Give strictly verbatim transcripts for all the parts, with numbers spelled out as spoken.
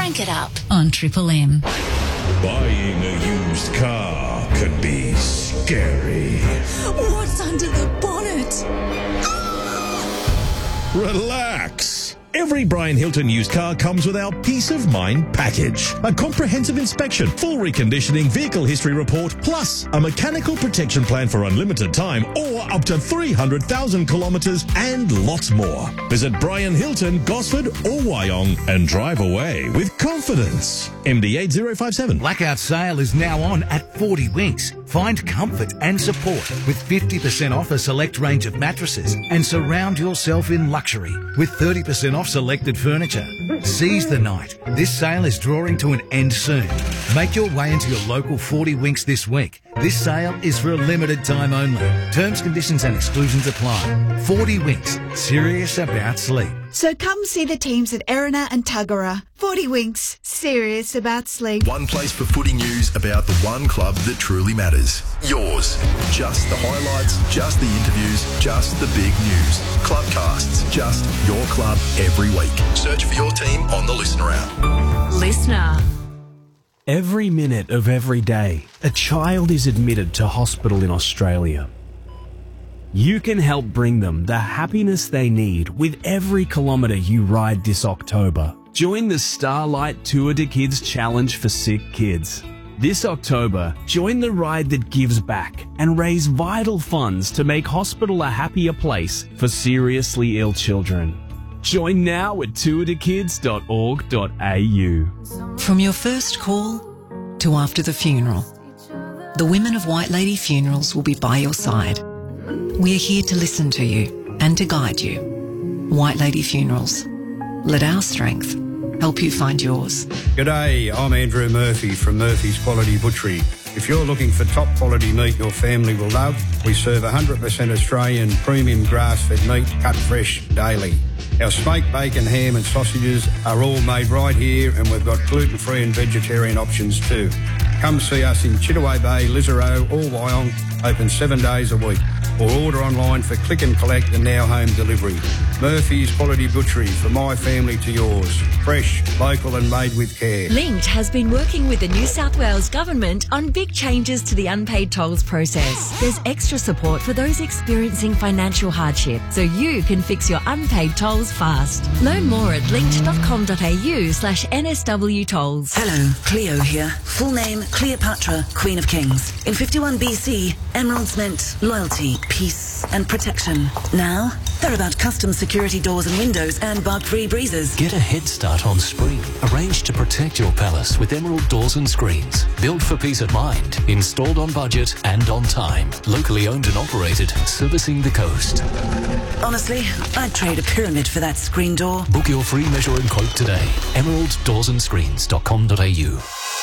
Crank It Up on Triple M. Buying a used car could be scary. What's under the bonnet? Relax. Every Brian Hilton used car comes with our Peace of Mind package. A comprehensive inspection, full reconditioning, vehicle history report, plus a mechanical protection plan for unlimited time or up to three hundred thousand kilometres and lots more. Visit Brian Hilton, Gosford or Wyong and drive away with confidence. M D eight zero five seven. Blackout sale is now on at forty Winks. Find comfort and support with fifty percent off a select range of mattresses and surround yourself in luxury with thirty percent off selected furniture. Seize the night. This sale is drawing to an end soon. Make your way into your local forty Winks this week. This sale is for a limited time only. Terms, conditions and exclusions apply. forty Winks. Serious about sleep. So come see the teams at Erina and Tuggerah. forty Winks. Serious about sleep. One place for footy news about the one club that truly matters. Yours. Just the highlights, just the interviews, just the big news. Clubcasts. Just your club every week. Search for your team on the Listener app. Listener. Every minute of every day, a child is admitted to hospital in Australia. You can help bring them the happiness they need with every kilometre you ride this October. Join the Starlight Tour de Kids Challenge for Sick Kids. This October, join the ride that gives back and raise vital funds to make hospital a happier place for seriously ill children. Join now at tour de kids dot org dot a u. From your first call to after the funeral, the women of White Lady Funerals will be by your side. We're here to listen to you and to guide you. White Lady Funerals. Let our strength help you find yours. G'day, I'm Andrew Murphy from Murphy's Quality Butchery. If you're looking for top quality meat your family will love, we serve one hundred percent Australian premium grass-fed meat cut fresh daily. Our smoked bacon, ham and sausages are all made right here and we've got gluten-free and vegetarian options too. Come see us in Chittaway Bay, Lisarow or Wyong, open seven days a week. Or order online for click and collect and now home delivery. Murphy's Quality Butchery, from my family to yours. Fresh, local and made with care. Linked has been working with the New South Wales Government on big changes to the unpaid tolls process. There's extra support for those experiencing financial hardship, so you can fix your unpaid tolls fast. Learn more at linked dot com dot a u slash N S W tolls. Hello, Cleo here. Full name, Cleopatra, Queen of Kings. In fifty-one B C, emeralds meant loyalty, peace and protection. Now, they're about custom security doors and windows and bug-free breezes. Get a head start on spring. Arrange to protect your palace with Emerald Doors and Screens. Built for peace of mind. Installed on budget and on time. Locally owned and operated. Servicing the coast. Honestly, I'd trade a pyramid for that screen door. Book your free measure and quote today. emerald doors and screens dot com dot a u.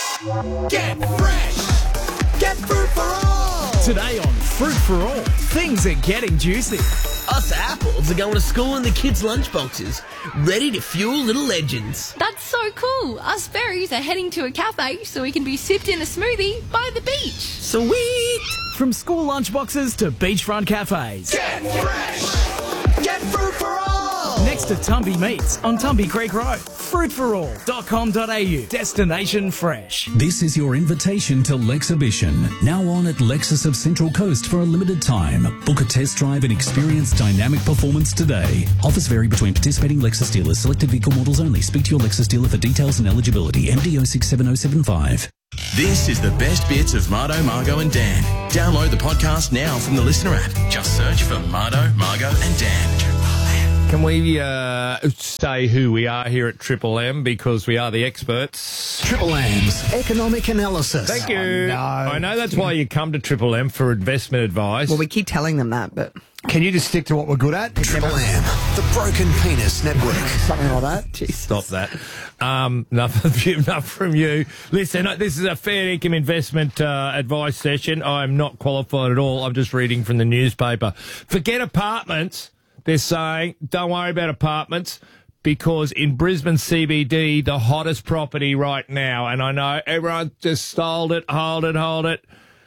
Get fresh! Get fruit for all! Today on Fruit for All, things are getting juicy. Us apples are going to school in the kids' lunchboxes, ready to fuel little legends. That's so cool. Us berries are heading to a cafe so we can be sipped in a smoothie by the beach. Sweet! From school lunchboxes to beachfront cafes. Get fresh! Get fruit for all! Next to Tumby Meats on Tumby Creek Road. fruit for all dot com dot a u. Destination fresh. This is your invitation to Lexhibition. Now on at Lexus of Central Coast for a limited time. Book a test drive and experience dynamic performance today. Offers vary between participating Lexus dealers. Selected vehicle models only. Speak to your Lexus dealer for details and eligibility. M D zero six seven zero seven five. This is the best bits of Mardo, Margo and Dan. Download the podcast now from the Listener app. Just search for Mardo, Margo and Dan. Can we uh, say who we are here at Triple M, because we are the experts? Triple M's economic analysis. Thank you. Oh, no. I know that's why you come to Triple M for investment advice. Well, we keep telling them that, but... Can you just stick to what we're good at? Triple M, the Broken Penis Network. Something like that. Jeez. Stop that. Um, enough, of you, enough from you. Listen, this is a fair income investment uh, advice session. I'm not qualified at all. I'm just reading from the newspaper. Forget apartments. They're saying, don't worry about apartments, because in Brisbane C B D, the hottest property right now, and I know everyone just hold it, hold it, hold it.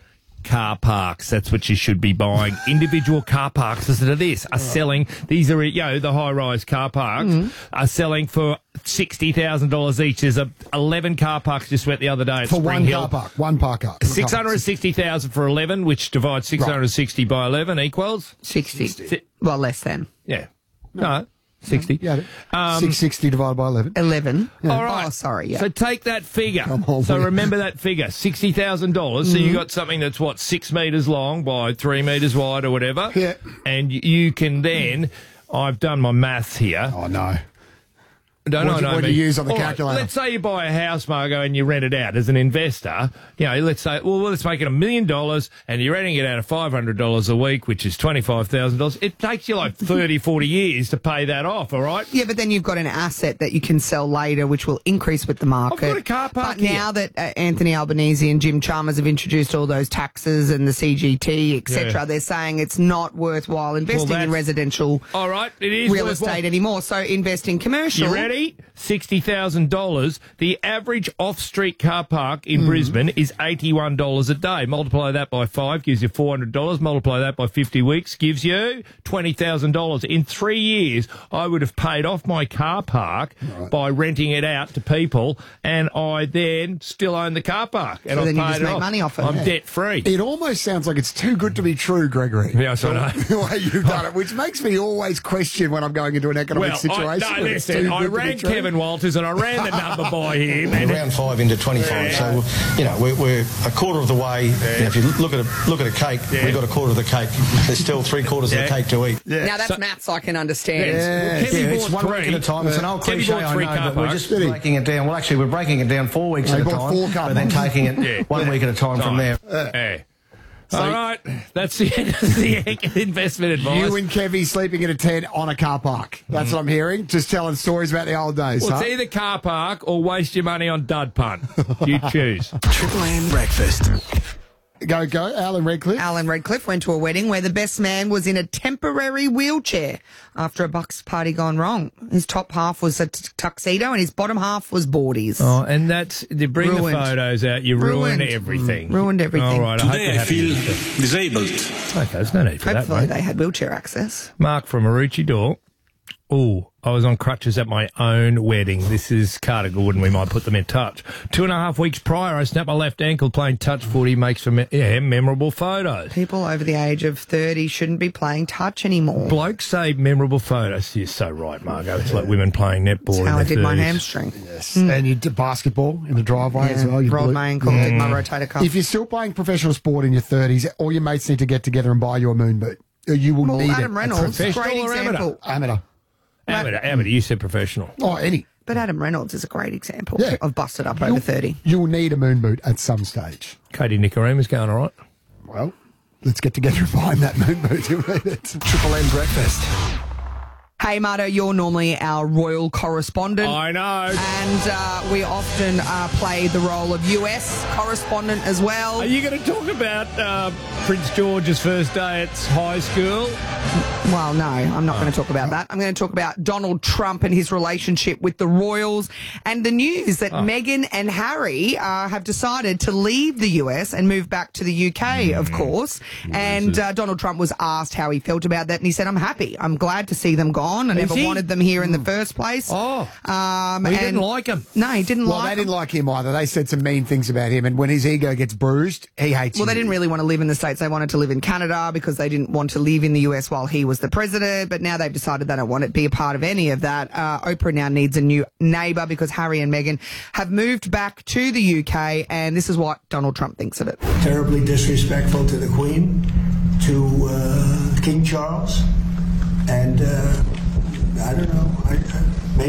car parks. That's what you should be buying. Individual car parks, listen to this, are selling, these are, you know, the high-rise car parks, Mm. are selling for sixty thousand dollars each. There's a, eleven car parks just went the other day at For Spring one Hill. car park, one park car. six hundred sixty thousand for eleven, which divides six hundred sixty by eleven equals? sixty. Si- well, less than. Yeah. No, sixty. Yeah. Um, six sixty divided by eleven. eleven. All right. Oh, sorry, yeah. So take that figure. on, so will you? remember that figure, sixty thousand dollars. So you Mm-hmm. Mhm. got something that's, what, six metres long by three metres wide or whatever. Yeah. And y- you can then, I've done my maths here. Oh, no. No, What no, do you- no. what do me. you use on the All right, calculator? let's say you buy a house, Margot, and you rent it out as an investor. You know, let's say, well, let's make it a million dollars, and you're renting it out at five hundred dollars a week, which is twenty-five thousand dollars. It takes you like thirty, forty years to pay that off, all right? Yeah, but then you've got an asset that you can sell later, which will increase with the market. I've got a car park But now that uh, Anthony Albanese and Jim Chalmers have introduced all those taxes and the C G T, et cetera, Yeah. they're saying it's not worthwhile investing in that's- residential All right, it is real worthwhile. estate anymore. So invest in commercial. You ready? sixty thousand dollars. The average off-street car park in Mm. Brisbane is eighty-one dollars a day. Multiply that by five, gives you four hundred dollars. Multiply that by fifty weeks, gives you twenty thousand dollars. In three years, I would have paid off my car park by renting it out to people, and I then still own the car park. And So I've then you paid just it make off. money off it. I'm Yeah. debt-free. It almost sounds like it's too good to be true, Gregory. Yes, I know. The way you've done it, which makes me always question when I'm going into an economic Well, situation. I, no, when it's listen, too I good to be rang true. Kevin Walters and I ran the number by him. And round five into twenty-five, so you know we're, we're a quarter of the way. You know, if you look at a look at a cake, we've got a quarter of the cake. There's still three quarters of the cake to eat. Now that's maths I can understand. Yeah, yeah, it's one week at a time. It's an old cliche, I know, but we're just breaking it down. Well, actually, we're breaking it down four weeks They at a bought time, four car but then parks. taking it Yeah. one week at a time from there. Yeah. All right, that's the end of the investment advice. You and Kevy sleeping in a tent on a car park. That's what I'm hearing. Just telling stories about the old days. Well, huh? it's either car park or waste your money on dud punt. You choose. Triple M breakfast. Go, go. Alan Redcliffe. Alan Redcliffe went to a wedding where the best man was in a temporary wheelchair after a bucks party gone wrong. His top half was a t- tuxedo and his bottom half was boardies. Oh, and that's, you bring Ruined. the photos out, you ruin Ruined. everything. Mm, ruined everything. All right, Today I, I hope you're feel happy. disabled. Okay, there's no need for Hopefully that, mate. they had wheelchair access. Mark from Maroochydore. Oh, I was on crutches at my own wedding. This is Carter Gordon. We might put them in touch. Two and a half weeks prior, I snapped my left ankle playing touch footy. Makes for me- yeah, memorable photos. People over the age of thirty shouldn't be playing touch anymore. Blokes say memorable photos. You're so right, Margot. It's like women playing netball. That's how in I their did my thirties. hamstring. Yes. And you did basketball in the driveway as Yeah, well. You rolled blew- my ankle, did my rotator cuff. If you're still playing professional sport in your thirties, all your mates need to get together and buy you a moon boot. You will Well, need Adam it. Reynolds, Professional great or example. Amateur. Amateur, amateur. You said professional. Oh, any. But Adam Reynolds is a great example Yeah. of busted up You'll- over thirty. You'll need a moon boot at some stage. Katie Nicaramu's going all right. Well, let's get together and buy him that moon boot. You'll need it. Triple M breakfast. Hey, Marto, you're normally our royal correspondent. I know. And uh, we often uh, play the role of U S correspondent as well. Are you going to talk about uh, Prince George's first day at high school? Well, no, I'm not going to talk about that. I'm going to talk about Donald Trump and his relationship with the royals and the news that Meghan and Harry uh, have decided to leave the U S and move back to the U K, of course. And uh, Donald Trump was asked how he felt about that, and he said, I'm happy. I'm glad to see them gone. I Is never he? wanted them here in the first place. Oh. Um, Well, he and didn't like him. No, he didn't Well, like they him. didn't like him either. They said some mean things about him, and when his ego gets bruised, he hates Well, him. they didn't really want to live in the States. They wanted to live in Canada because they didn't want to live in the U S while he was the president. But now they've decided they don't want to be a part of any of that. Uh, Oprah now needs a new neighbour because Harry and Meghan have moved back to the U K, and this is what Donald Trump thinks of it. Terribly disrespectful to the Queen, to uh, King Charles, and uh, I don't know. I, I,